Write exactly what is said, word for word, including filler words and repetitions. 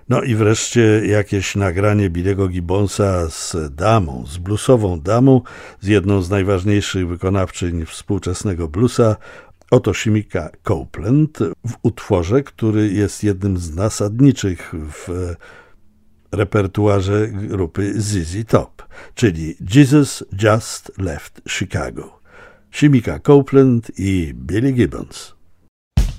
No i wreszcie jakieś nagranie Billy'ego Gibbonsa z damą, z bluesową damą, z jedną z najważniejszych wykonawczyń współczesnego bluesa. Oto Shimika Copeland w utworze, który jest jednym z nasadniczych w repertuarze grupy Z Z Top, czyli Jesus Just Left Chicago. Shimika Copeland i Billy Gibbons.